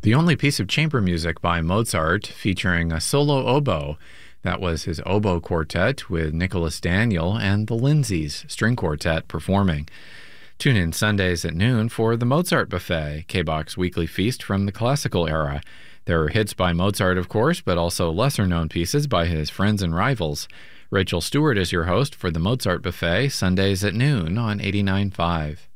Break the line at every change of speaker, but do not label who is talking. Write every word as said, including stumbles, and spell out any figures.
The only piece of chamber music by Mozart featuring a solo oboe. That was his oboe quartet with Nicholas Daniel and the Lindsays String Quartet performing. Tune in Sundays at noon for the Mozart Buffet, K B O X's weekly feast from the classical era. There are hits by Mozart, of course, but also lesser-known pieces by his friends and rivals. Rachel Stewart is your host for the Mozart Buffet, Sundays at noon on eighty-nine point five.